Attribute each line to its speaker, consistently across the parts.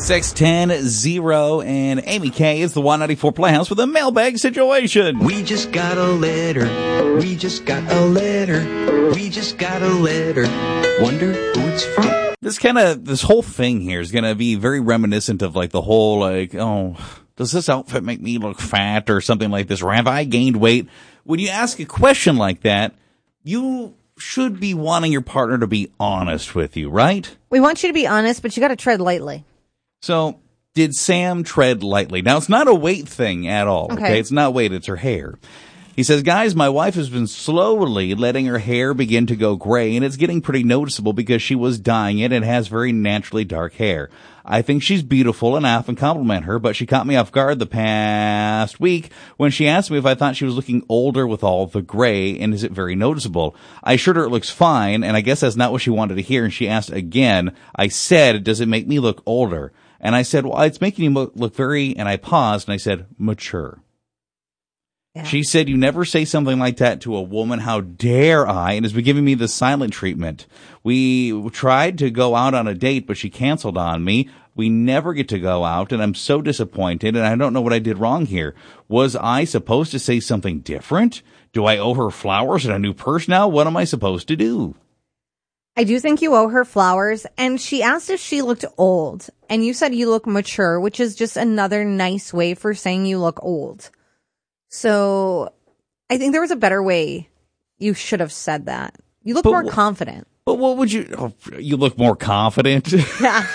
Speaker 1: 610-0, and Amy K is the 194 Playhouse with a mailbag situation.
Speaker 2: We just got a letter. We just got a letter. We just got a letter. Wonder who it's from.
Speaker 1: This whole thing here is going to be very reminiscent of like the whole does this outfit make me look fat or something like this? Or have I gained weight? When you ask a question like that, you should be wanting your partner to be honest with you, right?
Speaker 3: We want you to be honest, but you got to tread lightly.
Speaker 1: So, did Sam tread lightly? Now, it's not a weight thing at all, okay? It's not weight, it's her hair. He says, guys, my wife has been slowly letting her hair begin to go gray, and it's getting pretty noticeable because she was dyeing it and has very naturally dark hair. I think she's beautiful, and I often compliment her, but she caught me off guard the past week when she asked me if I thought she was looking older with all the gray, and is it very noticeable? I assured her it looks fine, and I guess that's not what she wanted to hear, and she asked again. I said, does it make me look older? And I said, well, it's making you look very, and I paused, and I said, mature. Yeah. She said, you never say something like that to a woman. How dare I? And has been giving me the silent treatment. We tried to go out on a date, but she canceled on me. We never get to go out, and I'm so disappointed, and I don't know what I did wrong here. Was I supposed to say something different? Do I owe her flowers and a new purse now? What am I supposed to do?
Speaker 3: I do think you owe her flowers, and she asked if she looked old, and you said you look mature, which is just another nice way for saying you look old. So I think there was a better way you should have said that. You look more confident.
Speaker 1: But what would you look more confident?
Speaker 3: Yeah.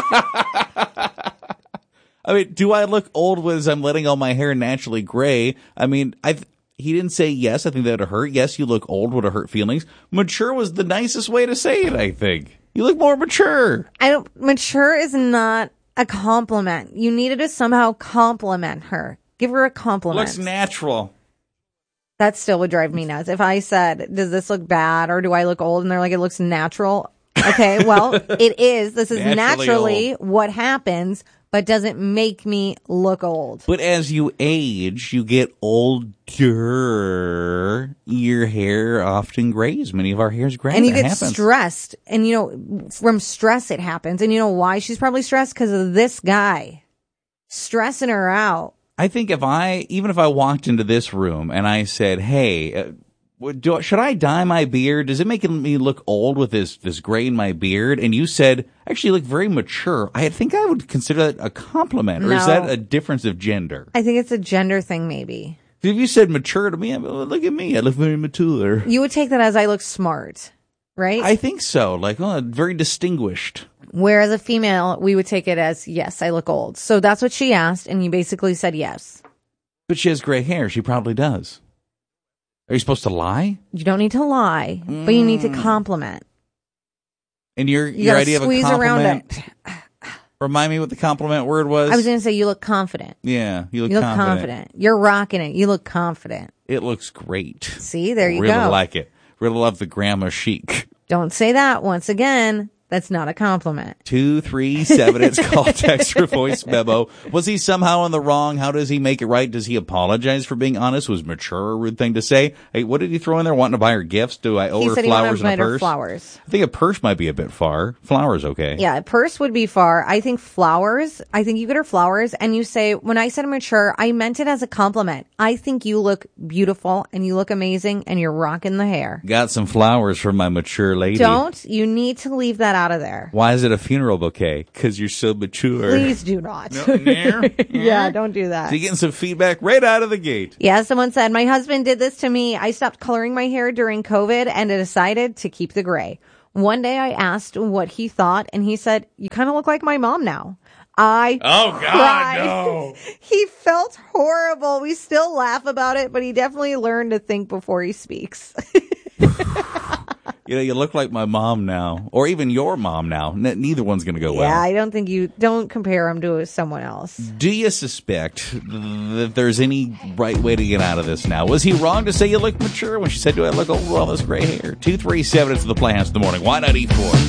Speaker 1: I mean, do I look old as I'm letting all my hair naturally gray? I mean, he didn't say yes. I think that would hurt. Yes, you look old would have hurt feelings. Mature was the nicest way to say it, I think. You look more mature.
Speaker 3: Mature is not a compliment. You needed to somehow compliment her. Give her a compliment.
Speaker 1: Looks natural.
Speaker 3: That still would drive me nuts. If I said, does this look bad or do I look old? And they're like, it looks natural. Okay, well, it is. This is naturally what happens, but doesn't make me look old.
Speaker 1: But as you age, you get older. Your hair often grays. Many of our hair's gray.
Speaker 3: And you get stressed. And, from stress it happens. And you know why she's probably stressed? Because of this guy stressing her out.
Speaker 1: I think even if I walked into this room and I said, hey, should I dye my beard? Does it make me look old with this gray in my beard? And you said, actually, you look very mature. I think I would consider that a compliment. Or is that a difference of gender?
Speaker 3: I think it's a gender thing, maybe.
Speaker 1: If you said mature to me, look at me. I look very mature.
Speaker 3: You would take that as I look smart, right?
Speaker 1: I think so. Like, very distinguished.
Speaker 3: Whereas a female, we would take it as, yes, I look old. So that's what she asked, and you basically said yes.
Speaker 1: But she has gray hair. She probably does. Are you supposed to lie?
Speaker 3: You don't need to lie, but you need to compliment.
Speaker 1: And your idea of a compliment?
Speaker 3: Around it.
Speaker 1: Remind me what the compliment word was.
Speaker 3: I was going to say you look confident.
Speaker 1: Yeah, you look confident.
Speaker 3: You're rocking it. You look confident.
Speaker 1: It looks great.
Speaker 3: See, there you
Speaker 1: really
Speaker 3: go.
Speaker 1: Really like it. Really love the grandma chic.
Speaker 3: Don't say that once again. That's not a compliment.
Speaker 1: 237, it's called text or voice memo. Was he somehow in the wrong? How does he make it right? Does he apologize for being honest? Was mature a rude thing to say? Hey, what did he throw in there? Wanting to buy her gifts? Do I owe her flowers and a purse?
Speaker 3: Flowers.
Speaker 1: I think a purse might be a bit far. Flowers, okay.
Speaker 3: Yeah, a purse would be far. I think flowers, you get her flowers and you say, when I said mature, I meant it as a compliment. I think you look beautiful and you look amazing and you're rocking the hair.
Speaker 1: Got some flowers for my mature lady.
Speaker 3: You need to leave that out of there.
Speaker 1: Why is it a funeral bouquet? Because you're so mature.
Speaker 3: Please do not. Yeah, don't do that.
Speaker 1: So you're getting some feedback right out of the gate.
Speaker 3: Yeah, someone said, my husband did this to me. I stopped coloring my hair during COVID and I decided to keep the gray. One day I asked what he thought and he said, you kind of look like my mom now. Oh God, cried.
Speaker 1: No.
Speaker 3: He felt horrible. We still laugh about it, but he definitely learned to think before he speaks.
Speaker 1: You look like my mom now, or even your mom now. Neither one's going to go well.
Speaker 3: Yeah, I don't think don't compare him to someone else.
Speaker 1: Do you suspect that there's any right way to get out of this now? Was he wrong to say you look mature when she said, do I look old with all this gray hair? 237, it's the Playhouse in the morning. Why not eat 4?